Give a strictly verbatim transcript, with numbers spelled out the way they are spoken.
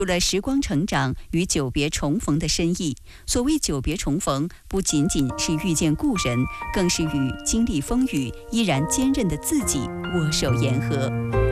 有了时光成长与久别重逢的深意。所谓久别重逢，不仅仅是遇见故人，更是与经历风雨依然坚韧的自己握手言和。